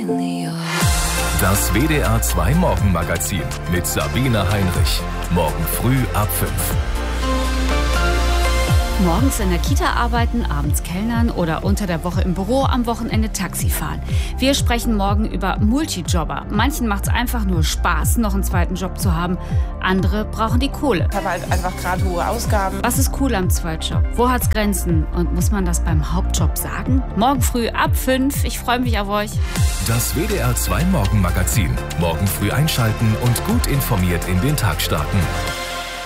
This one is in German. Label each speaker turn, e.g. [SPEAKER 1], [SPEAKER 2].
[SPEAKER 1] really yours.
[SPEAKER 2] Das WDR 2 Morgenmagazin mit Sabine Heinrich. Morgen früh ab 5.
[SPEAKER 3] Morgens in der Kita arbeiten, abends kellnern oder unter der Woche im Büro, am Wochenende Taxi fahren. Wir sprechen morgen über Multijobber. Manchen macht es einfach nur Spaß, noch einen zweiten Job zu haben. Andere brauchen die Kohle.
[SPEAKER 4] Ich habe halt einfach gerade hohe Ausgaben.
[SPEAKER 3] Was ist cool am Zweitjob? Wo hat's Grenzen? Und muss man das beim Hauptjob sagen? Morgen früh ab 5. Ich freue mich auf euch.
[SPEAKER 2] Das WDR 2 Morgenmagazin. Morgen früh einschalten und gut informiert in den Tag starten.